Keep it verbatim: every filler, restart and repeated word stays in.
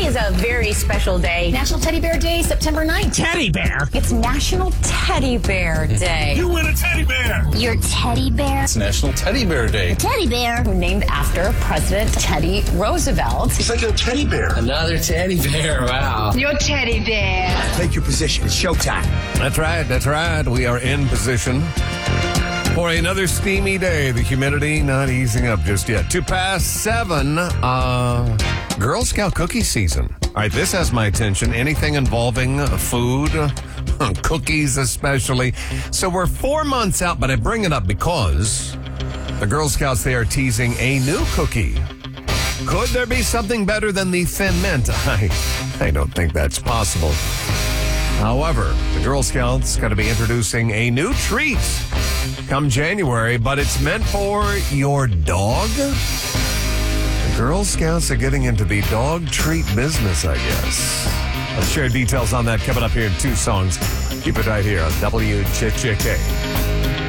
is a very special day. National Teddy Bear Day, September ninth. Teddy bear? It's National Teddy Bear Day. You win a teddy bear! Your teddy bear? It's National Teddy Bear Day. Teddy bear? Named after President Teddy Roosevelt. It's like a teddy bear. Another teddy bear, wow. Your teddy bear. Take your position. It's showtime. That's right, that's right. We are in position for another steamy day. The humidity not easing up just yet. Two past seven, uh, Girl Scout cookie season. All right, this has my attention. Anything involving food, cookies especially. So we're four months out, but I bring it up because the Girl Scouts, they are teasing a new cookie. Could there be something better than the Thin Mint? I, I don't think that's possible. However, the Girl Scouts got to be introducing a new treat come January, but it's meant for your dog. The Girl Scouts are getting into the dog treat business, I guess. I'll share details on that coming up here in two songs. Keep it right here on W J J K.